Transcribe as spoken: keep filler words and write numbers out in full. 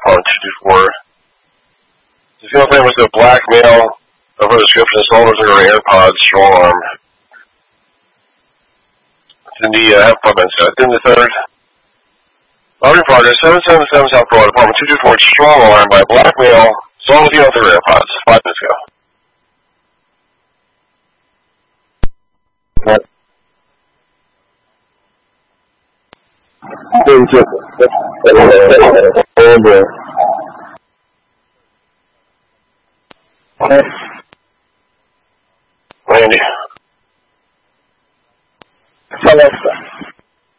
apartment two two four. The female claim was a black male of her description, sold with her AirPods, strong arm. It's in the uh, apartment, so it's in the third. Lottery progress, seven seven seven South Broad, apartment two two four, strong arm by a black male, sold with her AirPods, five minutes ago. Thank you.